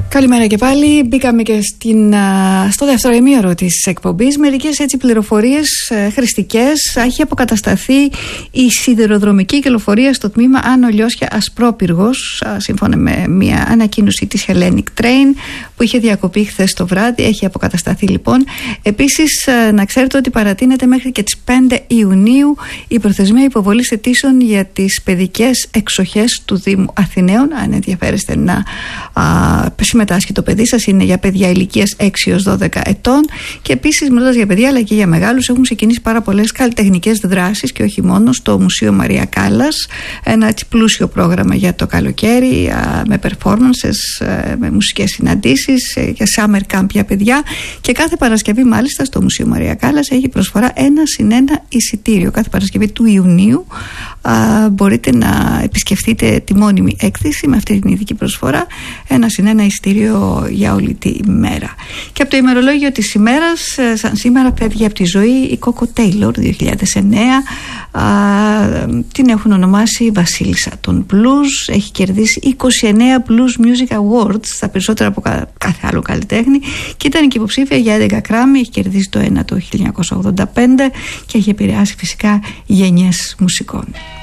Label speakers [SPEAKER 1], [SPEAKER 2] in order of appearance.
[SPEAKER 1] Καλημέρα και πάλι. Μπήκαμε και στο δεύτερο ημίωρο της εκπομπής. Μερικές έτσι πληροφορίες χρηστικές. Έχει αποκατασταθεί η σιδηροδρομική κυκλοφορία στο τμήμα Άνω Λιώσια Ασπρόπυργος, σύμφωνα με μια ανακοίνωση της Hellenic Train που είχε διακοπεί χθες το βράδυ. Έχει αποκατασταθεί λοιπόν. Επίσης, να ξέρετε ότι παρατείνεται μέχρι και τις 5 Ιουνίου η προθεσμία υποβολής αιτήσεων για τις παιδικές εξοχές του Δήμου Αθηναίων. Αν ενδιαφέρεστε να συμμετάσχει το παιδί σας, είναι για παιδιά ηλικίας 6 έως 12 ετών. Και επίσης, μιλώντας για παιδιά αλλά και για μεγάλους, έχουν ξεκινήσει πάρα πολλές καλλιτεχνικές δράσεις και όχι μόνο στο Μουσείο Μαρία Κάλλας. Ένα έτσι πλούσιο πρόγραμμα για το καλοκαίρι, με performances, με μουσικές συναντήσεις, για summer camp για παιδιά. Και κάθε Παρασκευή, μάλιστα, στο Μουσείο Μαρία Κάλλας έχει προσφορά 1+1 εισιτήριο. Κάθε Παρασκευή του Ιουνίου μπορείτε να επισκεφτείτε τη μόνιμη έκθεση με αυτή την ειδική προσφορά, 1+1 εισιτήριο για όλη τη μέρα. Και από το ημερολόγιο της ημέρας, σαν σήμερα φεύγει από τη ζωή η Κόκο Τέιλορ, 2009. Την έχουν ονομάσει Βασίλισσα των Blues. Έχει κερδίσει 29 Blues Music Awards, τα περισσότερα από κάθε άλλο καλλιτέχνη, και ήταν και υποψήφια για 11 Grammy. Έχει κερδίσει το ένα το 1985 και έχει επηρεάσει φυσικά γενιές μουσικών.